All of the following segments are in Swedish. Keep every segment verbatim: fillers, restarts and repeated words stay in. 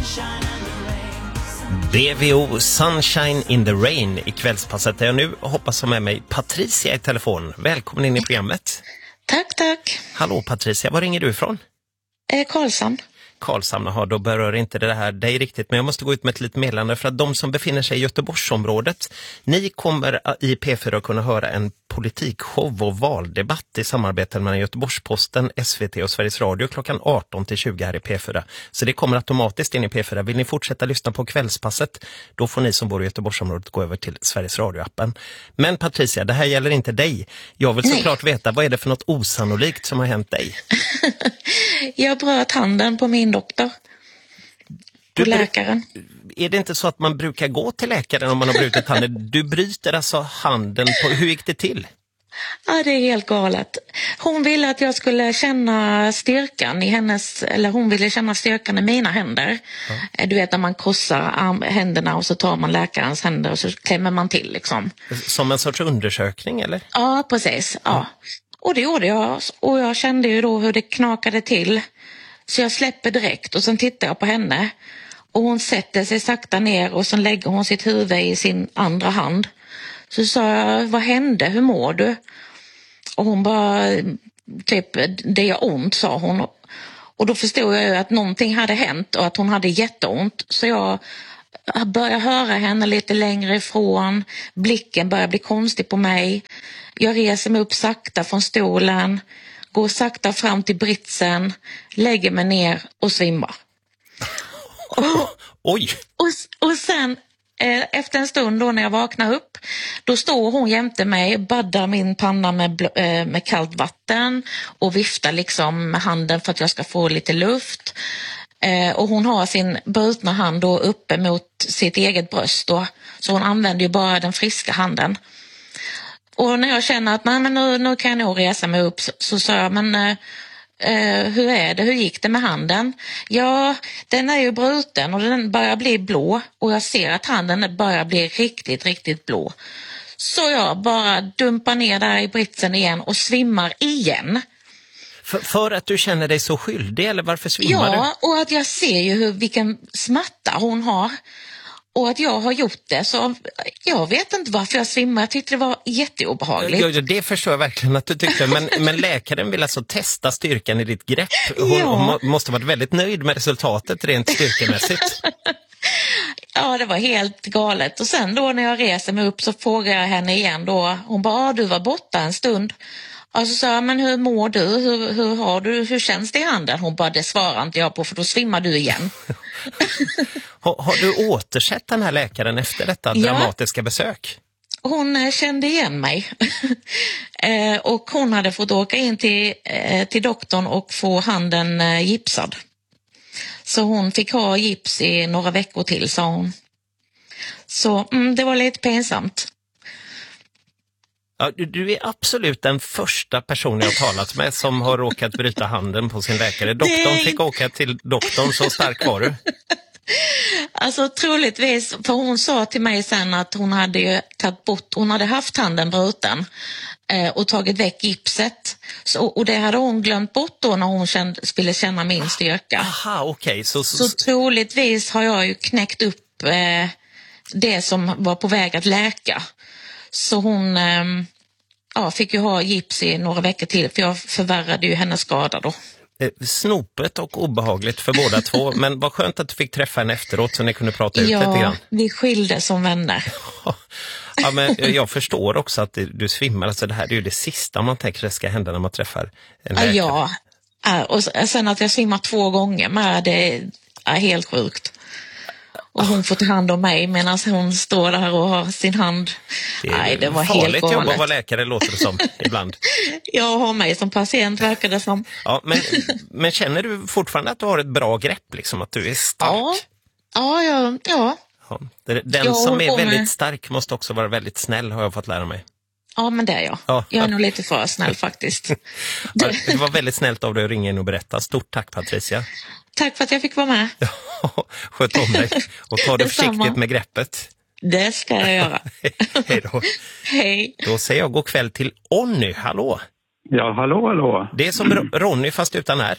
D V O Sunshine in the Rain i kvällspasset där jag nu hoppas ha med mig Patricia i telefon. Välkommen in i programmet. Tack, tack. Hallå Patricia, var ringer du ifrån? Eh, Karlshamn. Karlshamn, aha, då berör inte det här dig riktigt, men jag måste gå ut med ett litet meddelande för att de som befinner sig i Göteborgsområdet, ni kommer i P fyra att kunna höra en politikshow och valdebatt i samarbete mellan Göteborgsposten, S V T och Sveriges Radio klockan arton till tjugo här i P fyra. Så det kommer automatiskt in i P fyra. Vill ni fortsätta lyssna på kvällspasset, då får ni som bor i Göteborgsområdet gå över till Sveriges Radio-appen. Men Patricia, det här gäller inte dig. Jag vill såklart veta, vad är det för något osannolikt som har hänt dig? Jag bröt handen på min doktor. På du, läkaren. Är det inte så att man brukar gå till läkaren om man har brutit handen? Du bryter alltså handen på... Hur gick det till? Ja, det är helt galet. Hon ville att jag skulle känna styrkan i hennes... Eller hon ville känna styrkan i mina händer. Ja. Du vet när man krossar arm, händerna och så tar man läkarens händer och så klämmer man till liksom. Som en sorts undersökning, eller? Ja, precis. Ja. ja. Och det gjorde jag. Och jag kände ju då hur det knakade till. Så jag släpper direkt och sen tittar jag på henne. Och hon sätter sig sakta ner och sen lägger hon sitt huvud i sin andra hand. Så sa jag, vad hände? Hur mår du? Och hon bara, typ, det gör ont, sa hon. Och då förstod jag ju att någonting hade hänt och att hon hade jätteont. Så jag började höra henne lite längre ifrån. Blicken börjar bli konstig på mig. Jag reser mig upp sakta från stolen. Går sakta fram till britsen. Lägger mig ner och svimmar. Och, Oj! Och, och sen eh, efter en stund då när jag vaknar upp, då står hon jämte mig, baddar min panna med, eh, med kallt vatten och viftar liksom med handen för att jag ska få lite luft. Eh, och hon har sin brutna hand då uppe mot sitt eget bröst då, så hon använder ju bara den friska handen. Och när jag känner att nej, men nu, nu kan jag nog resa mig upp, så, så sa jag, men... Eh, Uh, hur är det? Hur gick det med handen? Ja, den är ju bruten och den börjar bli blå och jag ser att handen börjar bli riktigt, riktigt blå. Så jag bara dumpar ner där i britsen igen och svimmar igen. För, för att du känner dig så skyldig, eller varför svimmar ja, du? Ja, och att jag ser ju hur, vilken smärta hon har. Och att jag har gjort det, så jag vet inte varför jag svimmar. Jag tyckte det var jätteobehagligt. Ja, det förstår jag verkligen att du tyckte. Men, men läkaren vill alltså testa styrkan i ditt grepp. Hon, ja. hon må, måste varit väldigt nöjd med resultatet rent styrkemässigt. Ja, det var helt galet. Och sen då när jag reser mig upp så frågar jag henne igen då. Hon bara, du var borta en stund. Och så sa jag, men hur mår du? Hur, hur har du? Hur känns det i handen? Hon bara, det svarar inte jag på för då svimmar du igen. har, har du återsett den här läkaren efter detta ja. dramatiska besök? Hon eh, kände igen mig. eh, och hon hade fått åka in till, eh, till doktorn och få handen eh, gipsad. Så hon fick ha gips i några veckor till, sa hon. Så mm, det var lite pinsamt. Ja, du, du är absolut den första personen jag har talat med som har råkat bryta handen på sin läkare. Doktorn Nej. fick åka till doktorn, så stark var du. Alltså troligtvis, för hon sa till mig sen att hon hade ju tagit bort, hon hade haft handen bruten eh, och tagit väck gipset. Så, och det hade hon glömt bort då när hon kände, ville känna min styrka. Aha, okej. Okay. Så, så, så troligtvis har jag ju knäckt upp eh, det som var på väg att läka. Så hon eh, ja, fick ju ha gips i några veckor till, för jag förvärrade ju hennes skada då. Snopet och obehagligt för båda två, men vad skönt att du fick träffa henne efteråt så ni kunde prata ut ja, lite grann. Ja, vi skilde som vänner. Ja, men jag förstår också att du svimmar, alltså det här är ju det sista man tänker det ska hända när man träffar en läkare. Ja, och sen att jag svimmar två gånger med, det är helt sjukt. Och hon får ta hand om mig medan hon står där och har sin hand. Det Nej, det var helt farligt galet. jobb att vara läkare, låter det som ibland. Jag har mig som patient, verkar det som. Ja, men, men känner du fortfarande att du har ett bra grepp, liksom att du är stark? Ja, ja, ja. ja. ja den jag som är väldigt med... stark måste också vara väldigt snäll, har jag fått lära mig. Ja, men det är jag. Ja, jag är ja. nog lite för snäll faktiskt. Ja, det var väldigt snällt av dig att ringa in och berätta. Stort tack, Patricia. Tack för att jag fick vara med. Ja, sköt om dig och ta det försiktigt med greppet. Det ska jag göra. Hej då. Hej. Då säger jag god kväll till Ronny. Hallå. Ja, hallå, hallå. Det är som Ronny fast utan R.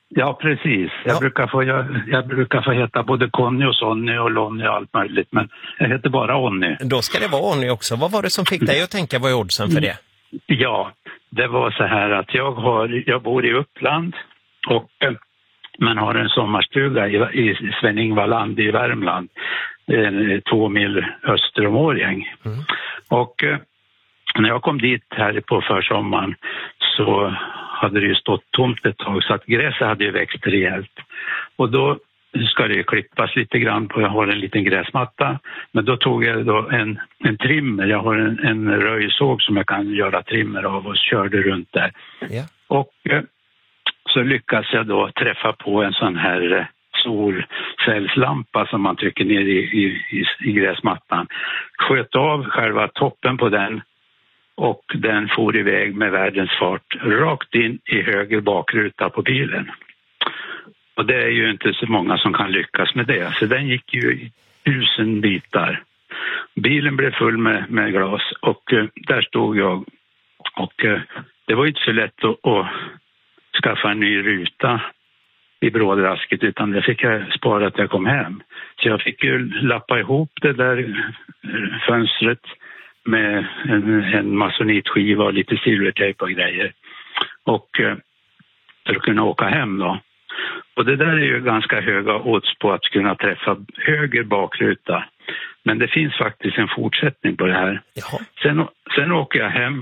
Ja, precis. Jag, Ja. brukar få, jag, jag brukar få heta både Conny och Sonny och Lonny och allt möjligt, men jag heter bara Onny. Då ska det vara Onny också. Vad var det som fick dig att tänka, vad är oddsen för det? Ja, det var så här att jag, har, jag bor i Uppland och eh, man har en sommarstuga i, i Sven-Ingvarland i Värmland, eh, två mil öster om Årjäng. Mm. Och eh, när jag kom dit här på försommaren så hade det ju stått tomt ett tag, så att gräset hade ju växt rejält. Och då ska det ju klippas lite grann på, jag har en liten gräsmatta. Men då tog jag då en, en trimmer, jag har en, en röjsåg som jag kan göra trimmer av och körde runt där. Ja. Och eh, så lyckas jag då träffa på en sån här eh, solcellslampa som man trycker ner i, i, i, i gräsmattan. Sköt av själva toppen på den. Och den for iväg med världens fart rakt in i höger bakruta på bilen. Och det är ju inte så många som kan lyckas med det. Så den gick ju i tusen bitar. Bilen blev full med, med glas och uh, där stod jag. Och uh, det var inte så lätt att, att skaffa en ny ruta i brådrasket, utan det fick jag spara att jag kom hem. Så jag fick ju lappa ihop det där fönstret med en, en masonitskiva och lite silvertejp och grejer. Och eh, för att kunna åka hem då. Och det där är ju ganska höga odds på att kunna träffa höger bakruta. Men det finns faktiskt en fortsättning på det här. Jaha. Sen, sen åker jag hem